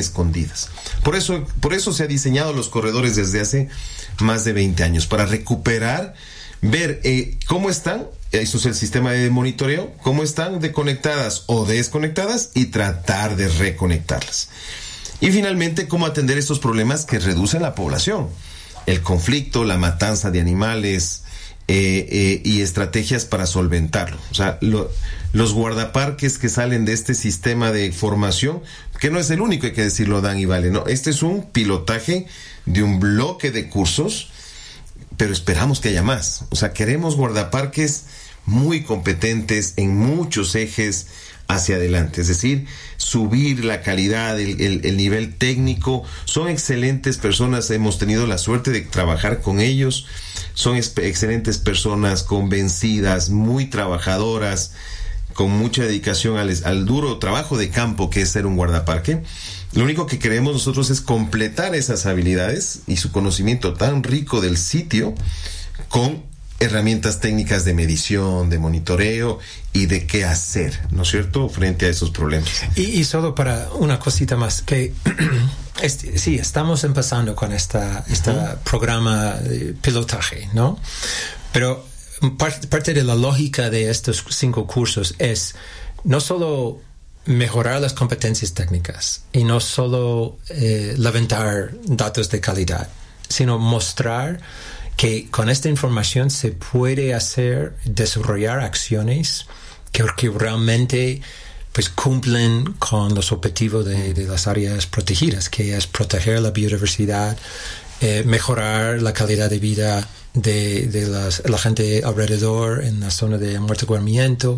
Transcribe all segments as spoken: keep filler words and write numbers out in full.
escondidas. Por eso, por eso se ha diseñado los corredores desde hace más de veinte años, para recuperar, ver eh, cómo están, eso es el sistema de monitoreo, cómo están desconectadas o desconectadas y tratar de reconectarlas. Y finalmente, cómo atender estos problemas que reducen la población, el conflicto, la matanza de animales, eh, eh, y estrategias para solventarlo. O sea, lo, los guardaparques que salen de este sistema de formación, que no es el único, hay que decirlo, Dan y Vale, ¿no? Este es un pilotaje de un bloque de cursos, pero esperamos que haya más. O sea, queremos guardaparques muy competentes en muchos ejes hacia adelante, es decir, subir la calidad, el, el, el nivel técnico. Son excelentes personas, hemos tenido la suerte de trabajar con ellos, son ex- excelentes personas convencidas, muy trabajadoras, con mucha dedicación al, al duro trabajo de campo que es ser un guardaparque. Lo único que queremos nosotros es completar esas habilidades y su conocimiento tan rico del sitio con herramientas técnicas de medición, de monitoreo y de qué hacer, ¿no es cierto?, frente a esos problemas. Y, y solo para una cosita más, que este, sí, estamos empezando con esta, este uh-huh. programa de pilotaje, ¿no? Pero parte, parte de la lógica de estos cinco cursos es no solo mejorar las competencias técnicas y no solo eh, levantar datos de calidad, sino mostrar que con esta información se puede hacer, desarrollar acciones que, que realmente pues cumplen con los objetivos de, de las áreas protegidas, que es proteger la biodiversidad, eh, mejorar la calidad de vida de, de las, la gente alrededor en la zona de amortiguamiento.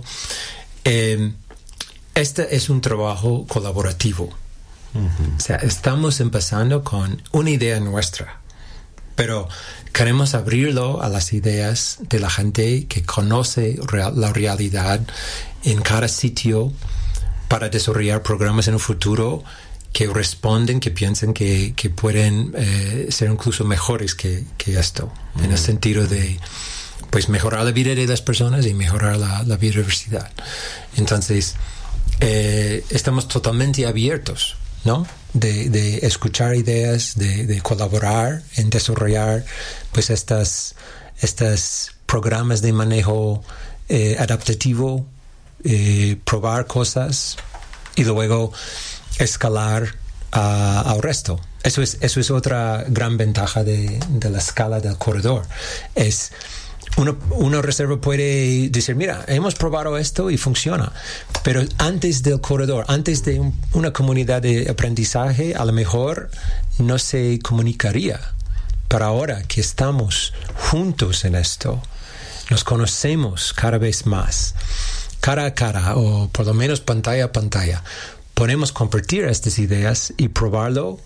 Eh, este es un trabajo colaborativo. Uh-huh. O sea, estamos empezando con una idea nuestra, pero queremos abrirlo a las ideas de la gente que conoce real, la realidad en cada sitio para desarrollar programas en un futuro que responden, que piensen que, que pueden eh, ser incluso mejores que, que esto, mm. en el sentido de pues mejorar la vida de las personas y mejorar la, la biodiversidad. Entonces, eh, estamos totalmente abiertos, ¿no?, de, de escuchar ideas, de, de colaborar en desarrollar pues estas estos programas de manejo eh, adaptativo, eh, probar cosas y luego escalar uh, al resto. Eso es eso es otra gran ventaja de, de la escala del corredor. Es Uno, una reserva puede decir, mira, hemos probado esto y funciona, pero antes del corredor, antes de un, una comunidad de aprendizaje, a lo mejor no se comunicaría. Pero ahora que estamos juntos en esto, nos conocemos cada vez más, cara a cara, o por lo menos pantalla a pantalla, podemos compartir estas ideas y probarlo,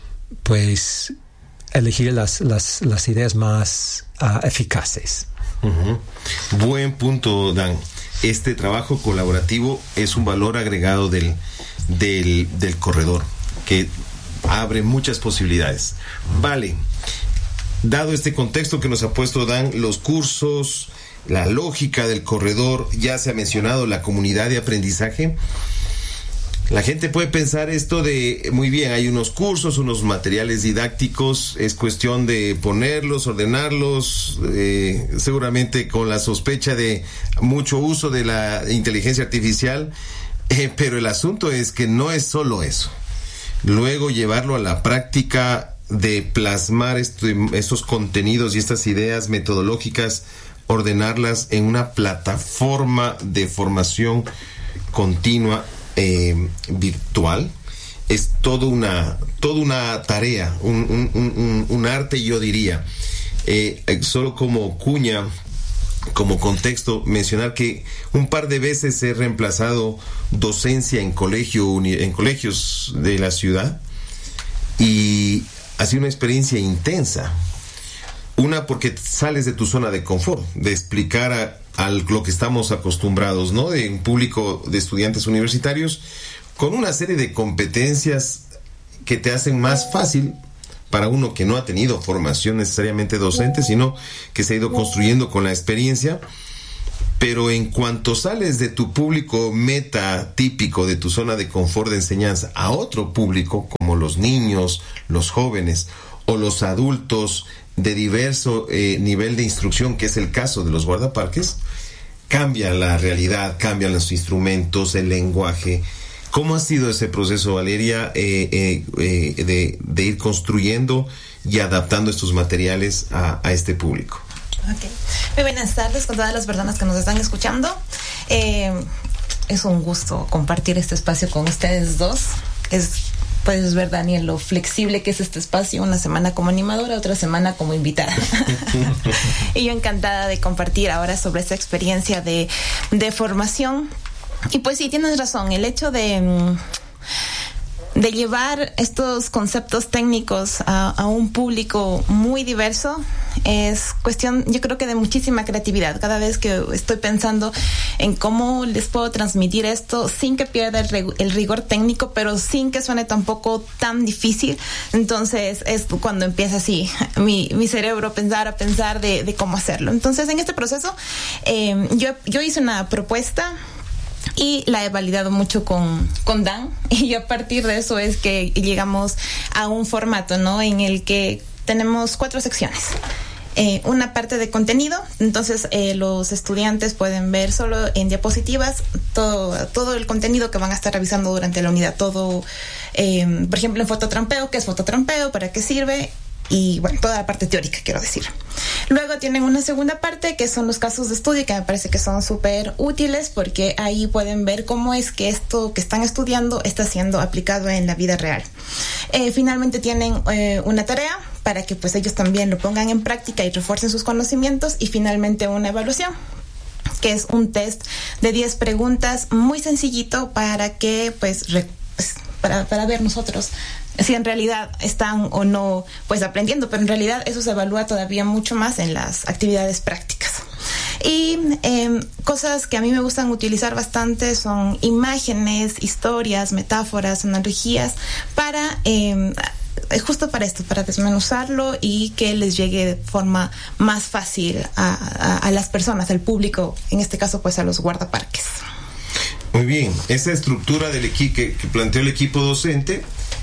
pues elegir las, las, las ideas más uh, eficaces. Uh-huh. Buen punto, Dan. Este trabajo colaborativo es un valor agregado del, del, del corredor que abre muchas posibilidades. Vale, dado este contexto que nos ha puesto Dan, los cursos, la lógica del corredor, ya se ha mencionado la comunidad de aprendizaje. La gente puede pensar esto de, muy bien, hay unos cursos, unos materiales didácticos, es cuestión de ponerlos, ordenarlos, eh, seguramente con la sospecha de mucho uso de la inteligencia artificial, eh, pero el asunto es que no es solo eso. Luego llevarlo a la práctica de plasmar esto, estos contenidos y estas ideas metodológicas, ordenarlas en una plataforma de formación continua, Eh, virtual, es todo una toda una tarea, un, un, un, un arte, yo diría. Eh, solo como cuña, como contexto, mencionar que un par de veces he reemplazado docencia en colegio en colegios de la ciudad y ha sido una experiencia intensa. Una, porque sales de tu zona de confort, de explicar a a lo que estamos acostumbrados, ¿no?, de un público de estudiantes universitarios con una serie de competencias que te hacen más fácil para uno que no ha tenido formación necesariamente docente, sino que se ha ido construyendo con la experiencia, pero en cuanto sales de tu público meta típico, de tu zona de confort de enseñanza, a otro público como los niños, los jóvenes o los adultos de diverso eh, nivel de instrucción, que es el caso de los guardaparques, cambia la realidad, cambian los instrumentos, el lenguaje. ¿Cómo ha sido ese proceso, Valeria, eh, eh, eh, de, de ir construyendo y adaptando estos materiales a, a este público? Okay. Muy buenas tardes con todas las personas que nos están escuchando. Eh, es un gusto compartir este espacio con ustedes dos. Es, puedes ver, Daniel, lo flexible que es este espacio. Una semana como animadora, otra semana como invitada. Y yo encantada de compartir ahora sobre esta experiencia de, de formación. Y pues sí, tienes razón. El hecho de... de llevar estos conceptos técnicos a, a un público muy diverso es cuestión, yo creo que de muchísima creatividad. Cada vez que estoy pensando en cómo les puedo transmitir esto sin que pierda el, reg- el rigor técnico, pero sin que suene tampoco tan difícil, entonces es cuando empieza así mi, mi cerebro a pensar, a pensar de, de cómo hacerlo. Entonces en este proceso eh, yo, yo hice una propuesta y la he validado mucho con, con Dan, y a partir de eso es que llegamos a un formato, ¿no? En el que tenemos cuatro secciones. Eh, una parte de contenido, entonces eh, los estudiantes pueden ver solo en diapositivas todo, todo el contenido que van a estar revisando durante la unidad, todo, eh, por ejemplo, en fototrampeo, ¿qué es fototrampeo? ¿Para qué sirve? Y bueno, toda la parte teórica, quiero decir. Luego tienen una segunda parte que son los casos de estudio, que me parece que son súper útiles porque ahí pueden ver cómo es que esto que están estudiando está siendo aplicado en la vida real. Eh, finalmente tienen eh, una tarea para que pues ellos también lo pongan en práctica y refuercen sus conocimientos, y finalmente una evaluación, que es un test de diez preguntas muy sencillito para que pues, re, pues para, para ver nosotros si en realidad están o no pues aprendiendo, pero en realidad eso se evalúa todavía mucho más en las actividades prácticas. Y eh, cosas que a mí me gustan utilizar bastante son imágenes, historias, metáforas, analogías, para eh, justo para esto, para desmenuzarlo y que les llegue de forma más fácil a, a, a las personas, al público, en este caso pues a los guardaparques. Muy bien, esa estructura del equipo que, que planteó el equipo docente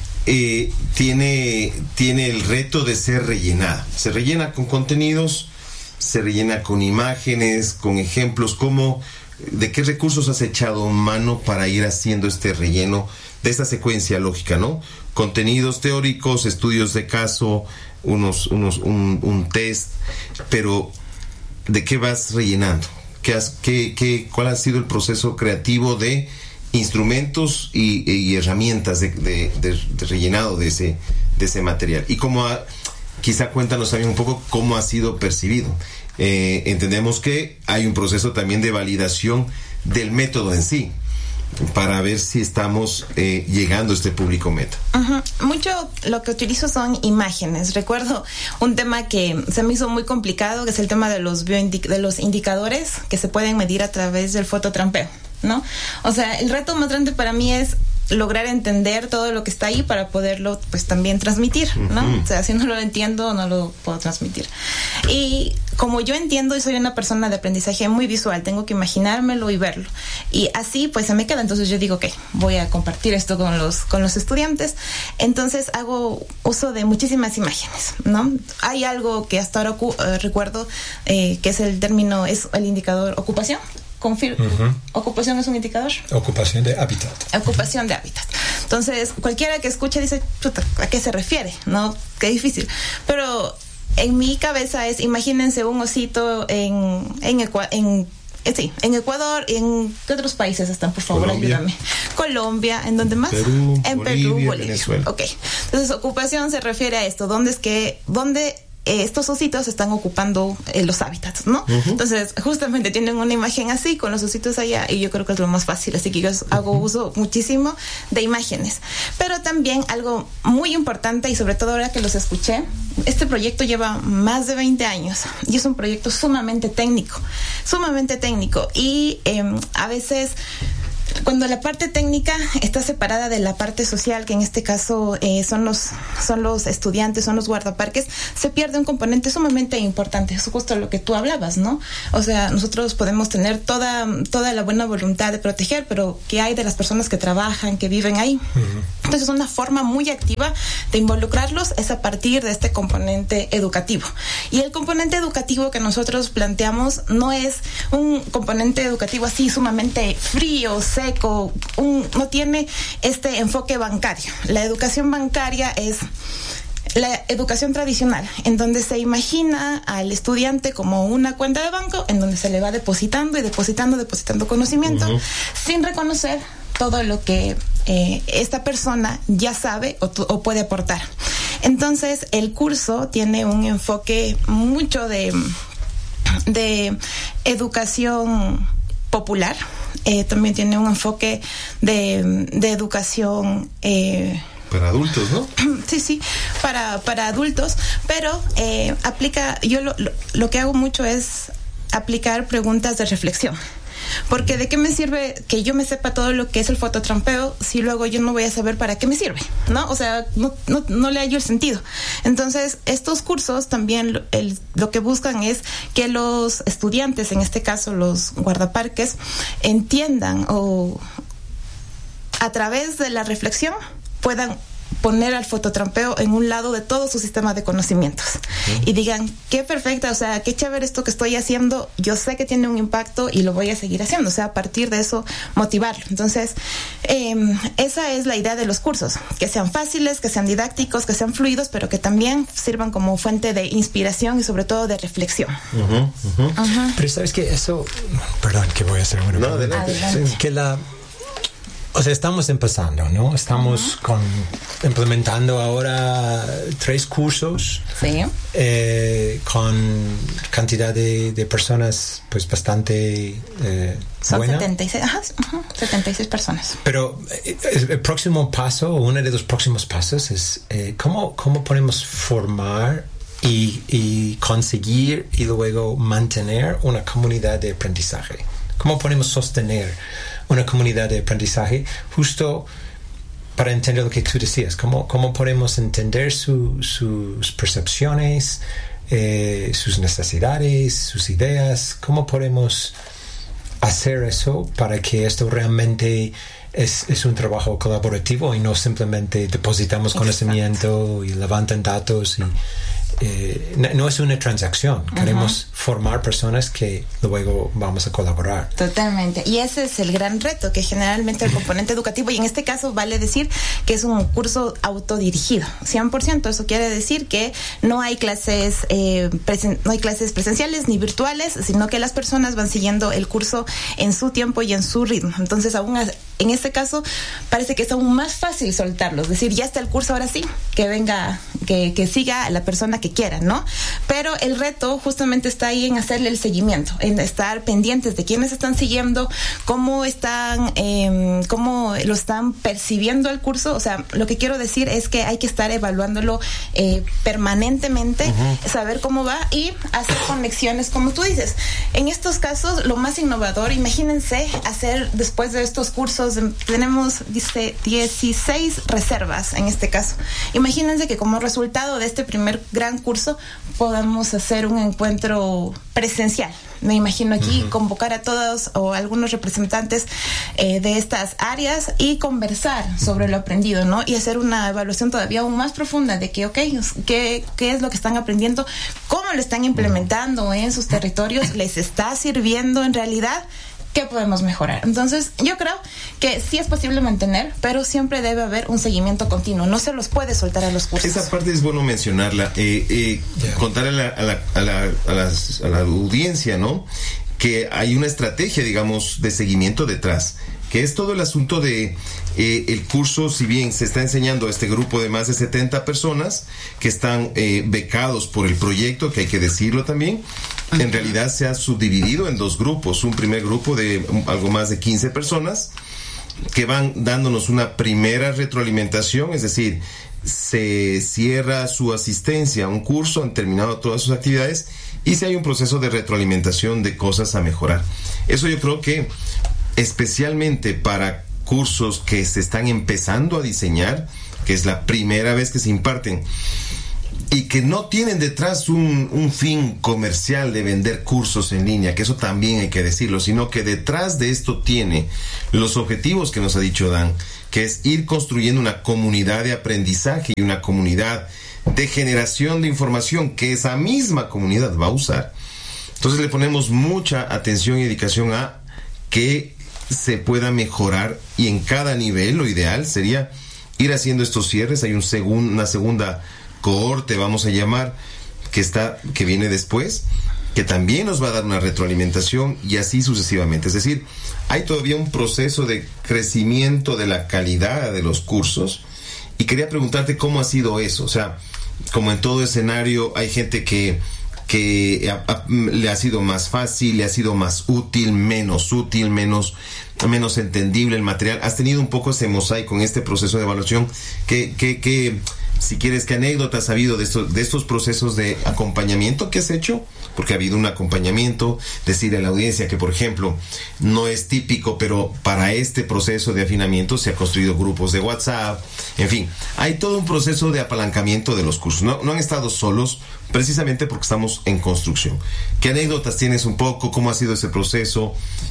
eh, tiene, tiene el reto de ser rellenada. Se rellena con contenidos, se rellena con imágenes, con ejemplos. ¿Cómo, de qué recursos has echado mano para ir haciendo este relleno de esta secuencia lógica, ¿no? Contenidos teóricos, estudios de caso, unos, unos, un, un test, pero ¿de qué vas rellenando? ¿Qué has, qué, qué, ¿Cuál ha sido el proceso creativo de instrumentos y, y herramientas de, de, de, de rellenado de ese, de ese material? Y cómo ha, quizá cuéntanos también un poco cómo ha sido percibido. Eh, entendemos que hay un proceso también de validación del método en sí, para ver si estamos eh, llegando a este público meta. Uh-huh. Mucho lo que utilizo son imágenes. Recuerdo un tema que se me hizo muy complicado, que es el tema de los bioindic- de los indicadores que se pueden medir a través del fototrampeo, ¿no? O sea, el reto más grande para mí es lograr entender todo lo que está ahí para poderlo pues también transmitir, ¿no? Uh-huh. O sea, si no lo entiendo, no lo puedo transmitir. Y como yo entiendo y soy una persona de aprendizaje muy visual, tengo que imaginármelo y verlo. Y así pues se me queda. Entonces yo digo, ok, voy a compartir esto con los, con los estudiantes. Entonces hago uso de muchísimas imágenes, ¿no? Hay algo que hasta ahora ocu- uh, recuerdo eh, que es el término, es el indicador ocupación. Confir- uh-huh. ¿Ocupación es un indicador? Ocupación de hábitat. Ocupación de hábitat. Entonces, cualquiera que escuche dice, puta, ¿a qué se refiere? ¿No? Qué difícil. Pero en mi cabeza es, imagínense un osito en, en, Ecua- en sí, en Ecuador, en ¿qué otros países están? Por favor, Colombia. ayúdame. Colombia, ¿en dónde más? Perú, en Bolivia, Perú, Bolivia. Venezuela. Ok. Entonces, ocupación se refiere a esto. ¿Dónde es que, dónde eh, estos ositos están ocupando eh, los hábitats, ¿no? Uh-huh. Entonces, justamente tienen una imagen así con los ositos allá, y yo creo que es lo más fácil. Así que yo hago uso muchísimo de imágenes. Pero también algo muy importante, y sobre todo ahora que los escuché, este proyecto lleva más de veinte años y es un proyecto sumamente técnico, sumamente técnico. Y eh, a veces cuando la parte técnica está separada de la parte social, que en este caso eh, son los son los estudiantes, son los guardaparques, se pierde un componente sumamente importante. Es justo lo que tú hablabas, ¿no? O sea, nosotros podemos tener toda toda la buena voluntad de proteger, pero ¿qué hay de las personas que trabajan, que viven ahí? Uh-huh. Entonces, una forma muy activa de involucrarlos es a partir de este componente educativo. Y el componente educativo que nosotros planteamos no es un componente educativo así sumamente frío, seco, un, no tiene este enfoque bancario. La educación bancaria es la educación tradicional, en donde se imagina al estudiante como una cuenta de banco, en donde se le va depositando y depositando, depositando conocimiento, uh-huh. sin reconocer todo lo que eh, esta persona ya sabe o, o puede aportar. Entonces, el curso tiene un enfoque mucho de, de educación popular, eh, también tiene un enfoque de, de educación eh, para adultos, ¿no? Sí, sí, para, para adultos, pero eh, aplica, yo lo, lo, lo que hago mucho es aplicar preguntas de reflexión. Porque ¿de qué me sirve que yo me sepa todo lo que es el fototrampeo si luego yo no voy a saber para qué me sirve? ¿No? O sea, no, no, no le hallo el sentido. Entonces, estos cursos también lo, el, lo que buscan es que los estudiantes, en este caso los guardaparques, entiendan o a través de la reflexión puedan poner al fototrampeo en un lado de todo su sistema de conocimientos uh-huh. y digan, qué perfecta, o sea, qué chévere esto que estoy haciendo, yo sé que tiene un impacto y lo voy a seguir haciendo, o sea, a partir de eso motivarlo. Entonces, eh, esa es la idea de los cursos, que sean fáciles, que sean didácticos, que sean fluidos, pero que también sirvan como fuente de inspiración y sobre todo de reflexión. Uh-huh, uh-huh. Uh-huh. Pero sabes que eso, perdón, que voy a hacer una no, adelante. adelante. Que la O sea, estamos empezando, ¿no? Estamos uh-huh. con, implementando ahora tres cursos sí. eh, con cantidad de, de personas pues bastante eh, Son buena. setenta y seis, ajá, uh-huh, setenta y seis personas. Pero eh, el próximo paso, uno de los próximos pasos es eh, ¿cómo, cómo podemos formar y, y conseguir y luego mantener una comunidad de aprendizaje? ¿Cómo podemos sostener una comunidad de aprendizaje justo para entender lo que tú decías? ¿Cómo, cómo podemos entender su, sus percepciones, eh, sus necesidades, sus ideas? ¿Cómo podemos hacer eso para que esto realmente es, es un trabajo colaborativo y no simplemente depositamos Exacto. conocimiento y levantan datos y Eh, no es una transacción, queremos uh-huh. formar personas que luego vamos a colaborar. Totalmente, y ese es el gran reto, que generalmente el componente educativo, y en este caso vale decir que es un curso autodirigido, cien por ciento, eso quiere decir que no hay clases eh, presen- no hay clases presenciales ni virtuales, sino que las personas van siguiendo el curso en su tiempo y en su ritmo. Entonces, aún en este caso parece que es aún más fácil soltarlo, es decir, ya está el curso, ahora sí, que venga, que, que siga la persona que quiera, ¿no? Pero el reto justamente está ahí en hacerle el seguimiento, en estar pendientes de quiénes están siguiendo, cómo están, eh, cómo lo están percibiendo el curso. O sea, lo que quiero decir es que hay que estar evaluándolo eh, permanentemente, uh-huh. saber cómo va y hacer conexiones, como tú dices. En estos casos, lo más innovador, imagínense hacer después de estos cursos, tenemos dice, dieciséis reservas en este caso. Imagínense que como resultado de este primer gran curso podamos hacer un encuentro presencial. Me imagino aquí uh-huh. convocar a todos o algunos representantes eh, de estas áreas y conversar sobre lo aprendido, ¿no? Y hacer una evaluación todavía aún más profunda de que, ok, ¿qué, qué es lo que están aprendiendo? ¿Cómo lo están implementando en sus territorios? ¿Les está sirviendo en realidad? ¿Qué podemos mejorar? Entonces, yo creo que sí es posible mantener, pero siempre debe haber un seguimiento continuo. No se los puede soltar a los cursos. Esa parte es bueno mencionarla. Eh, eh, yeah. Contar a la, a, la, a, la, a, las, a la audiencia, ¿no? Que hay una estrategia, digamos, de seguimiento detrás. Que es todo el asunto de eh, el curso, si bien se está enseñando a este grupo de más de setenta personas que están eh, becados por el proyecto, que hay que decirlo también, uh-huh. en realidad se ha subdividido en dos grupos. Un primer grupo de um, algo más de quince personas que van dándonos una primera retroalimentación, es decir, se cierra su asistencia a un curso, han terminado todas sus actividades y si hay un proceso de retroalimentación de cosas a mejorar. Eso yo creo que especialmente para cursos que se están empezando a diseñar, que es la primera vez que se imparten, y que no tienen detrás un, un fin comercial de vender cursos en línea, que eso también hay que decirlo, sino que detrás de esto tiene los objetivos que nos ha dicho Dan, que es ir construyendo una comunidad de aprendizaje y una comunidad de generación de información que esa misma comunidad va a usar. Entonces le ponemos mucha atención y dedicación a que se pueda mejorar, y en cada nivel lo ideal sería ir haciendo estos cierres. Hay un segun, una segunda cohorte, vamos a llamar, que está, que viene después, que también nos va a dar una retroalimentación, y así sucesivamente. Es decir, hay todavía un proceso de crecimiento de la calidad de los cursos, y quería preguntarte cómo ha sido eso. O sea, como en todo escenario, hay gente que que a, a, le ha sido más fácil, le ha sido más útil, menos útil, menos, menos entendible el material. Has tenido un poco ese mosaico en este proceso de evaluación. Que, que, que si quieres, ¿qué anécdotas ha habido de estos, de estos procesos de acompañamiento que has hecho? Porque ha habido un acompañamiento, decirle a la audiencia que, por ejemplo, no es típico, pero para este proceso de afinamiento se ha construido grupos de WhatsApp. En fin, hay todo un proceso de apalancamiento de los cursos. No, no han estado solos, precisamente porque estamos en construcción. ¿Qué anécdotas tienes un poco? ¿Cómo ha sido ese proceso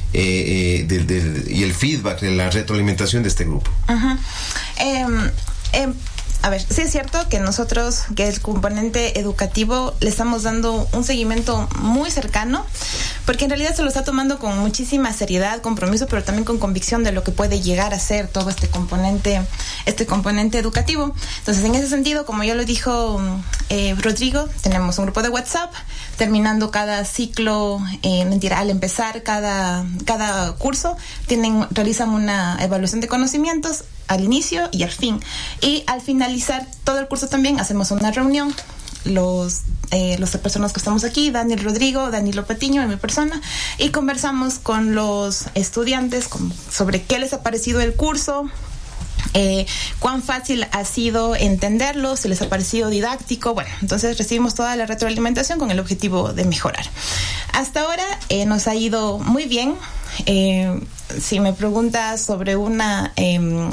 eh, eh, del, del, y el feedback, de la retroalimentación de este grupo? Uh-huh. eh, eh, A ver, sí es cierto que nosotros, que el componente educativo, le estamos dando un seguimiento muy cercano, porque en realidad se lo está tomando con muchísima seriedad, compromiso, pero también con convicción de lo que puede llegar a ser todo este componente, este componente educativo. Entonces, en ese sentido, como ya lo dijo eh, Rodrigo, tenemos un grupo de WhatsApp, terminando cada ciclo, eh, mentira, al empezar cada, cada curso, tienen, realizan una evaluación de conocimientos al inicio y al fin. Y al finalizar todo el curso también hacemos una reunión, los eh, las personas que estamos aquí, Daniel Rodrigo, Danilo Patiño y mi persona, y conversamos con los estudiantes con, sobre qué les ha parecido el curso, eh, cuán fácil ha sido entenderlo, si les ha parecido didáctico. Bueno, entonces recibimos toda la retroalimentación con el objetivo de mejorar. Hasta ahora eh, nos ha ido muy bien. Eh, si me preguntas sobre una eh,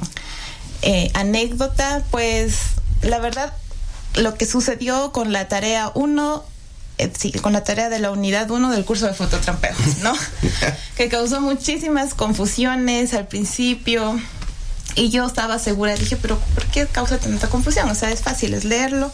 eh, anécdota, pues la verdad, lo que sucedió con la tarea uno, eh, sí, con la tarea de la unidad uno del curso de fototrampeo, ¿no? Que causó muchísimas confusiones al principio. Y yo estaba segura, dije, pero ¿por qué causa tanta confusión? O sea, es fácil, es leerlo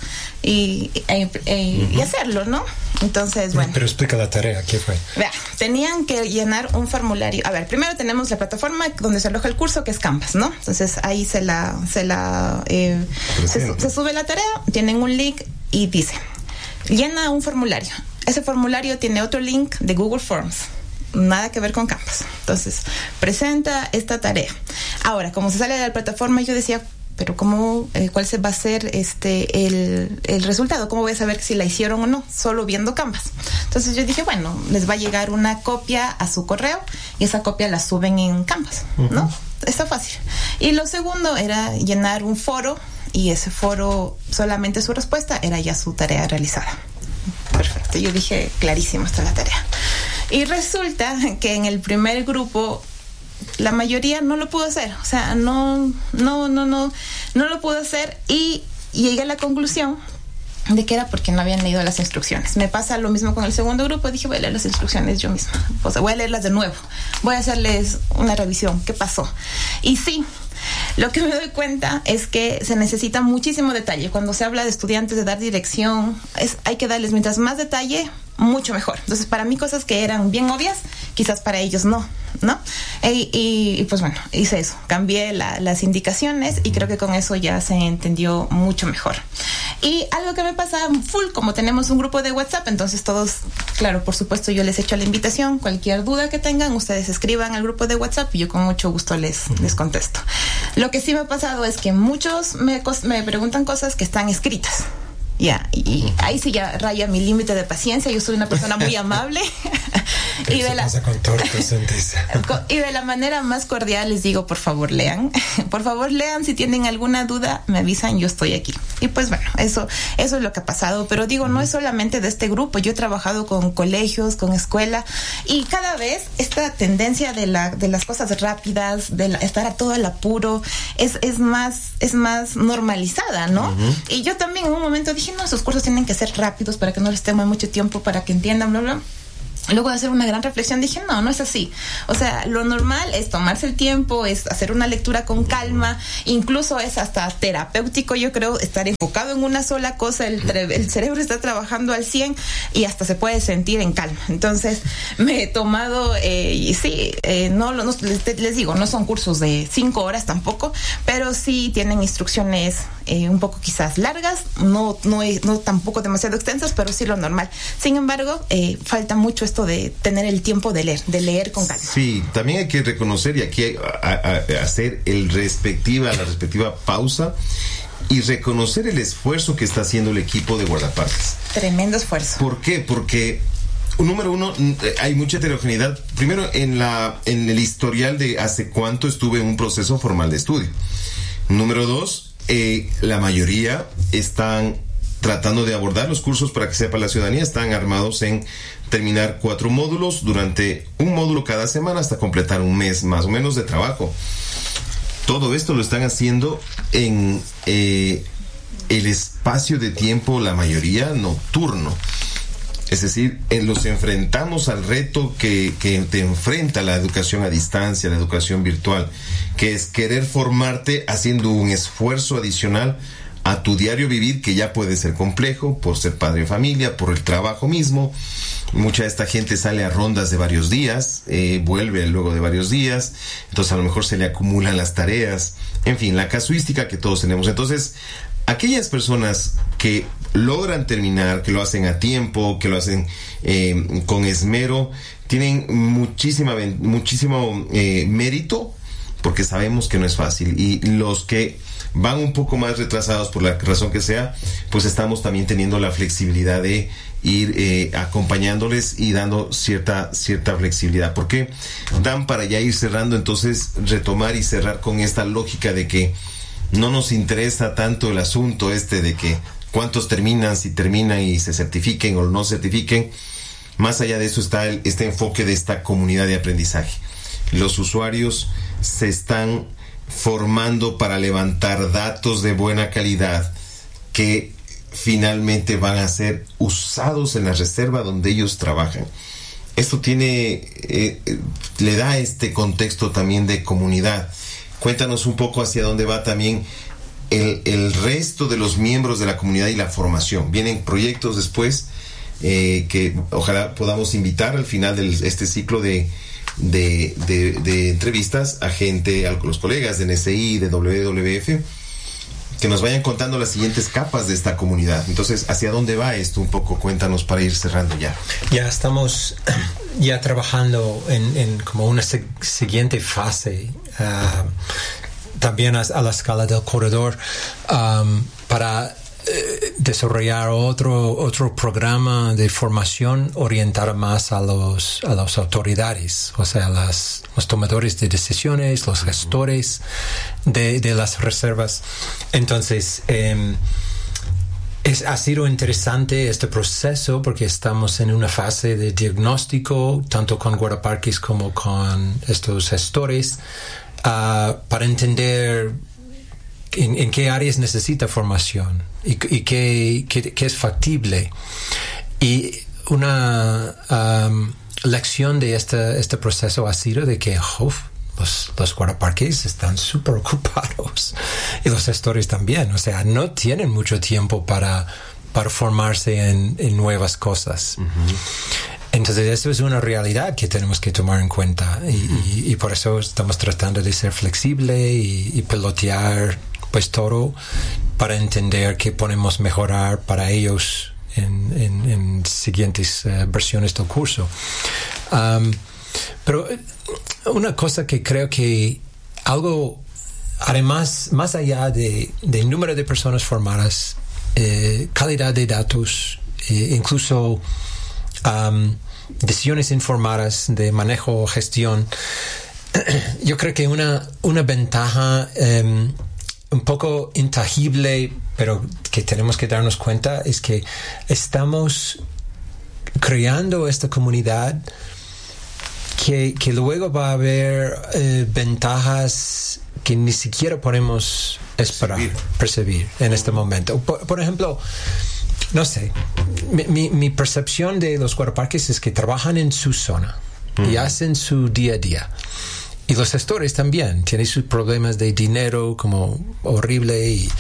y, e, e, uh-huh. y hacerlo, ¿no? Entonces, bueno. Pero explica la tarea, ¿qué fue? Vea, tenían que llenar un formulario. A ver, primero tenemos la plataforma donde se aloja el curso, que es Canvas, ¿no? Entonces, ahí se la, se la, eh, se, se sube la tarea, tienen un link y dice, llena un formulario. Ese formulario tiene otro link de Google Forms. Nada que ver con Canvas. Entonces, presenta esta tarea. Ahora, como se sale de la plataforma, yo decía, pero ¿cómo, eh, cuál se va a ser este el, el resultado? ¿Cómo voy a saber si la hicieron o no? Solo viendo Canvas. Entonces yo dije, bueno, les va a llegar una copia a su correo y esa copia la suben en Canvas, ¿no? Uh-huh. Está fácil. Y lo segundo era llenar un foro, y ese foro, solamente su respuesta era ya su tarea realizada. Perfecto. Yo dije, clarísimo está la tarea. Y resulta que en el primer grupo la mayoría no lo pudo hacer, o sea, no, no, no, no, no lo pudo hacer, y, y llegué a la conclusión de que era porque no habían leído las instrucciones. Me pasa lo mismo con el segundo grupo, dije, voy a leer las instrucciones yo misma, o sea, voy a leerlas de nuevo, voy a hacerles una revisión, ¿qué pasó? Y sí, lo que me doy cuenta es que se necesita muchísimo detalle. Cuando se habla de estudiantes, de dar dirección, es, hay que darles mientras más detalle, mucho mejor. Entonces, para mí, cosas que eran bien obvias, quizás para ellos no, ¿no? Y, y, y pues bueno, hice eso. Cambié la, las indicaciones y creo que con eso ya se entendió mucho mejor. Y algo que me pasa full, como tenemos un grupo de WhatsApp, entonces todos, claro, por supuesto, yo les echo la invitación. Cualquier duda que tengan, ustedes escriban al grupo de WhatsApp y yo con mucho gusto les, les contesto. Lo que sí me ha pasado es que muchos me, me preguntan cosas que están escritas. Ya, y, y ahí sí ya raya mi límite de paciencia. Yo soy una persona muy amable. Y de, la, con y de la manera más cordial les digo, por favor, lean. Por favor, lean. Si tienen alguna duda, me avisan, yo estoy aquí. Y pues bueno, eso, eso es lo que ha pasado. Pero digo, no es solamente de este grupo. Yo he trabajado con colegios, con escuela, y cada vez esta tendencia de la de las cosas rápidas, de la, estar a todo el apuro, es, es más, es más normalizada, ¿no? Uh-huh. Y yo también en un momento dije, no, esos cursos tienen que ser rápidos para que no les tome mucho tiempo, para que entiendan, bla, bla. Luego de hacer una gran reflexión dije, no, no es así. O sea, lo normal es tomarse el tiempo, es hacer una lectura con calma, incluso es hasta terapéutico, yo creo, estar enfocado en una sola cosa, el, tre- el cerebro está trabajando al cien y hasta se puede sentir en calma. Entonces, me he tomado, eh, y sí, eh, no, no les, les digo, no son cursos de cinco horas tampoco, pero sí tienen instrucciones eh, un poco quizás largas, no, no, no tampoco demasiado extensas, pero sí lo normal. Sin embargo, eh, falta mucho esto de tener el tiempo de leer, de leer con calma. Sí, también hay que reconocer y aquí hay, a, a, hacer el respectiva, la respectiva pausa y reconocer el esfuerzo que está haciendo el equipo de guardaparques. Tremendo esfuerzo. ¿Por qué? Porque número uno, hay mucha heterogeneidad. Primero, en la en el historial de hace cuánto estuve en un proceso formal de estudio. Número dos, eh, la mayoría están tratando de abordar los cursos, para que sepa la ciudadanía, están armados en terminar cuatro módulos durante un módulo cada semana hasta completar un mes más o menos de trabajo. Todo esto lo están haciendo en eh, el espacio de tiempo, la mayoría nocturno. Es decir, eh, los enfrentamos al reto que, que te enfrenta la educación a distancia, la educación virtual, que es querer formarte haciendo un esfuerzo adicional a tu diario vivir, que ya puede ser complejo por ser padre de familia, por el trabajo mismo. Mucha de esta gente sale a rondas de varios días, eh, vuelve luego de varios días, entonces a lo mejor se le acumulan las tareas, en fin, la casuística que todos tenemos. Entonces, aquellas personas que logran terminar, que lo hacen a tiempo, que lo hacen eh, con esmero, tienen muchísima, muchísimo eh, mérito, porque sabemos que no es fácil. Y los que van un poco más retrasados por la razón que sea, pues estamos también teniendo la flexibilidad de ir eh, acompañándoles y dando cierta cierta flexibilidad. Porque dan, para ya ir cerrando, entonces retomar y cerrar con esta lógica de que no nos interesa tanto el asunto este de que cuántos terminan, si terminan y se certifiquen o no certifiquen. Más allá de eso está el, este enfoque de esta comunidad de aprendizaje. Los usuarios se están formando para levantar datos de buena calidad que finalmente van a ser usados en la reserva donde ellos trabajan. Esto tiene, eh, le da este contexto también de comunidad. Cuéntanos un poco hacia dónde va también el, el resto de los miembros de la comunidad y la formación. Vienen proyectos después eh, que ojalá podamos invitar al final de este ciclo de De, de, de entrevistas a gente, a los colegas de N S I, de W W F, que nos vayan contando las siguientes capas de esta comunidad. Entonces, ¿hacia dónde va esto? Un poco cuéntanos para ir cerrando ya. Ya estamos ya trabajando en, en como una se- siguiente fase, uh, también a, a la escala del corredor, um, para desarrollar otro otro programa de formación orientado más a los a las autoridades, o sea, las, los tomadores de decisiones, los gestores de, de las reservas. Entonces, eh, es, ha sido interesante este proceso porque estamos en una fase de diagnóstico, tanto con guardaparques como con estos gestores, uh, para entender En, en qué áreas necesita formación y, y qué, qué, qué es factible. Y una um, lección de este, este proceso ha sido de que uf, los, los guardaparques están súper ocupados y los gestores también, o sea, no tienen mucho tiempo para, para formarse en, en nuevas cosas. Uh-huh. Entonces eso es una realidad que tenemos que tomar en cuenta y, uh-huh. y, y por eso estamos tratando de ser flexible y, y pilotear pues todo para entender qué podemos mejorar para ellos en, en, en siguientes uh, versiones del curso. Um, pero una cosa que creo que algo, además, más allá de, de número de personas formadas, eh, calidad de datos, eh, incluso um, decisiones informadas, de manejo, gestión. Yo creo que una, una ventaja um, un poco intangible, pero que tenemos que darnos cuenta, es que estamos creando esta comunidad que, que luego va a haber eh, ventajas que ni siquiera podemos esperar, percibir, percibir en este momento. Por, por ejemplo, no sé, mi, mi percepción de los guardaparques es que trabajan en su zona uh-huh. y hacen su día a día. Y los gestores también tienen sus problemas de dinero como horrible y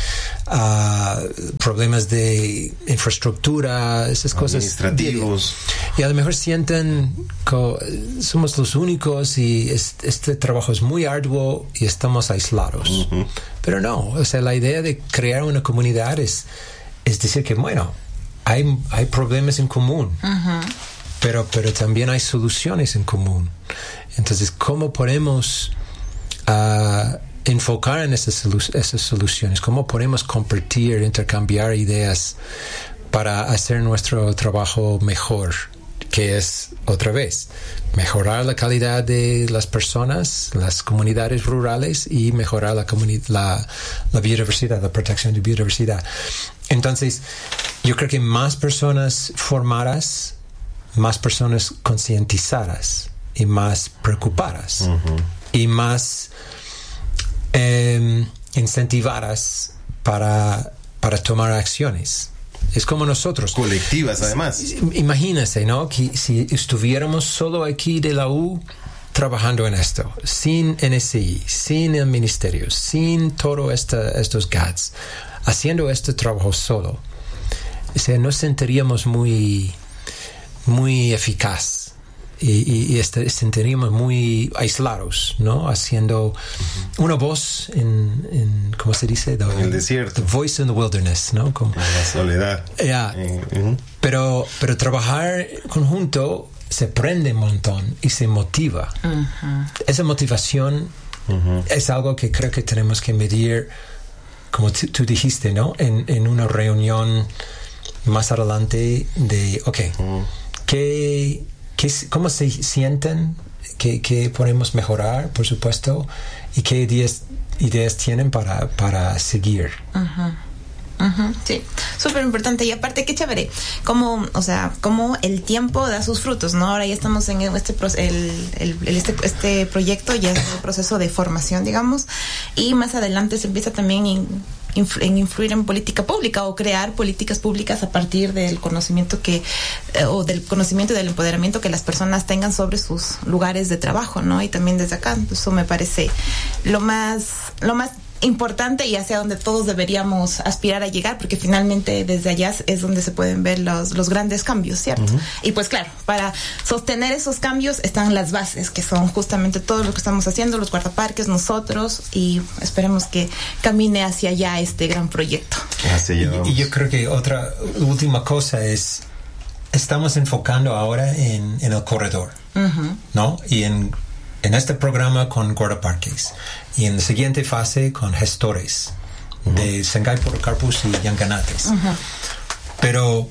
uh, problemas de infraestructura, esas cosas. Administrativos. Y a lo mejor sienten que somos los únicos y es, este trabajo es muy arduo y estamos aislados. Uh-huh. Pero no, o sea, la idea de crear una comunidad es, es decir que, bueno, hay, hay problemas en común. Uh-huh. Pero, pero también hay soluciones en común. Entonces, ¿cómo podemos uh, enfocar en esas, solu- esas soluciones? ¿Cómo podemos compartir, intercambiar ideas para hacer nuestro trabajo mejor? Que es, otra vez, mejorar la calidad de las personas, las comunidades rurales y mejorar la, comuni- la, la biodiversidad, la protección de biodiversidad. Entonces, yo creo que más personas formadas, más personas concientizadas y más preocupadas uh-huh. y más eh, incentivadas para, para tomar acciones. Es como nosotros. Colectivas, además. Imagínense, ¿no? Que si estuviéramos solo aquí de la U trabajando en esto, sin N S I, sin el ministerio, sin todos estos G A Ts, haciendo este trabajo solo, o sea, nos sentiríamos muy... muy eficaz y, y, y este, sentiríamos muy aislados, ¿no? Haciendo uh-huh. una voz en, en, ¿cómo se dice? The, en el desierto. The voice in the wilderness, ¿no? Como, en la soledad. Yeah. Uh-huh. Pero, pero trabajar conjunto se prende un montón y se motiva. Uh-huh. Esa motivación uh-huh. es algo que creo que tenemos que medir, como t- tú dijiste, ¿no? En, en una reunión más adelante de, ok, uh-huh. ¿Qué, qué, ¿cómo se sienten? ¿Qué, qué podemos mejorar, por supuesto? ¿Y qué ideas, ideas tienen para, para seguir? Uh-huh. Uh-huh. Sí, súper importante. Y aparte, qué chévere, como, o sea, como el tiempo da sus frutos, ¿no? Ahora ya estamos en este, el, el, el, este, este proyecto, ya es el proceso de formación, digamos, y más adelante se empieza también en en influir en política pública o crear políticas públicas a partir del conocimiento que eh, o del conocimiento y del empoderamiento que las personas tengan sobre sus lugares de trabajo, ¿no? Y también desde acá, eso me parece lo más lo más importante y hacia donde todos deberíamos aspirar a llegar, porque finalmente desde allá es donde se pueden ver los, los grandes cambios, ¿cierto? Uh-huh. Y pues claro, para sostener esos cambios están las bases, que son justamente todo lo que estamos haciendo, los guardaparques, nosotros, y esperemos que camine hacia allá este gran proyecto. Hacia allá vamos. Y, y yo creo que otra última cosa es, estamos enfocando ahora en, en el corredor, uh-huh. ¿no? Y en en este programa con guardaparques y en la siguiente fase con gestores uh-huh. de Sangay Podocarpus y Llanganates. Uh-huh. Pero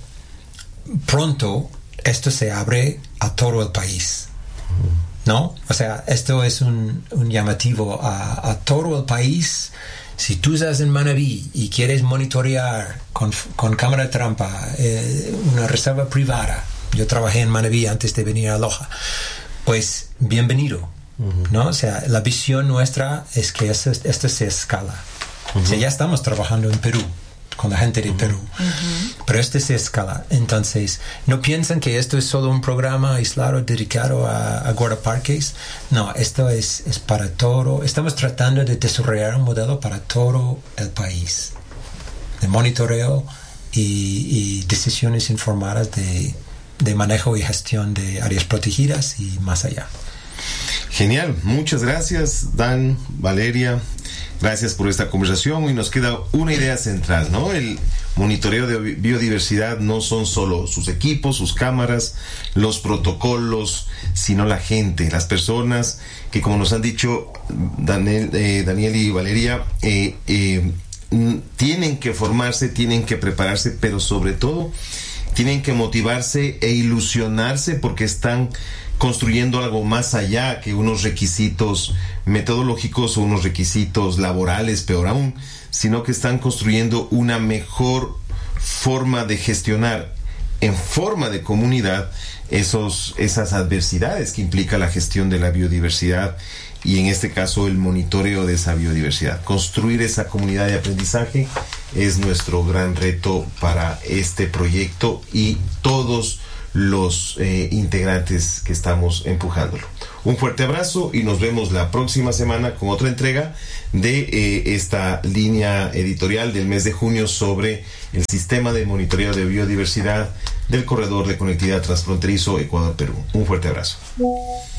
pronto esto se abre a todo el país, ¿no? O sea, esto es un, un llamativo a, a todo el país. Si tú estás en Manabí y quieres monitorear con, con cámara de trampa eh, una reserva privada, yo trabajé en Manabí antes de venir a Loja, pues bienvenido. Uh-huh. ¿No? O sea, la visión nuestra es que esto, esto se escala. Uh-huh. O sea, ya estamos trabajando en Perú con la gente de uh-huh. Perú, uh-huh. pero este se escala. Entonces, no piensen que esto es solo un programa aislado dedicado a, a guardaparques. No, esto es, es para todo. Estamos tratando de desarrollar un modelo para todo el país de monitoreo y, y decisiones informadas de, de manejo y gestión de áreas protegidas y más allá. Genial, muchas gracias, Dan, Valeria, gracias por esta conversación. Y nos queda una idea central, ¿no? El monitoreo de biodiversidad no son solo sus equipos, sus cámaras, los protocolos, sino la gente, las personas que, como nos han dicho Daniel, eh, Daniel y Valeria, eh, eh, tienen que formarse, tienen que prepararse, pero sobre todo tienen que motivarse e ilusionarse porque están construyendo algo más allá que unos requisitos metodológicos o unos requisitos laborales, peor aún, sino que están construyendo una mejor forma de gestionar en forma de comunidad esos, esas adversidades que implica la gestión de la biodiversidad y en este caso el monitoreo de esa biodiversidad. Construir esa comunidad de aprendizaje es nuestro gran reto para este proyecto y todos los eh, integrantes que estamos empujándolo. Un fuerte abrazo y nos vemos la próxima semana con otra entrega de eh, esta línea editorial del mes de junio sobre el sistema de monitoreo de biodiversidad del corredor de conectividad transfronterizo Ecuador-Perú. Un fuerte abrazo.